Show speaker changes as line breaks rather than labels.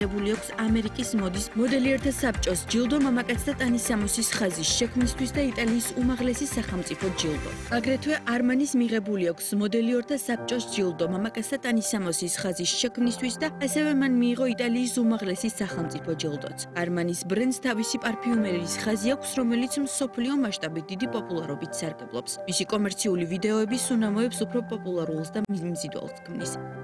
მიღებული აქვს ამერიკის მოდის მოდელიერთა საბჭოს ჯილდო მამაკაცთა ტანისამოსის ხაზის შექმნისთვის და იტალიის უმაღლესი სახელმწიფო ჯილდო. აგრეთვე არმანის მიღებული აქვს მოდელიერთა საბჭოს ჯილდო მამაკაცთა ტანისამოსის ხაზის შექმნისთვის და ასევე მან მიიღო იტალიის უმაღლესი სახელმწიფო ჯილდოც. არმანის ბრენდს თავისი პარფიუმერიის ხაზი აქვს, რომელიც მსოფლიო მასშტაბით დიდი პოპულარობით სარგებლობს. მისი კომერციული ვიდეოები სუნამოებს უფრო პოპულარულს და მიმზიდველს ქმნის.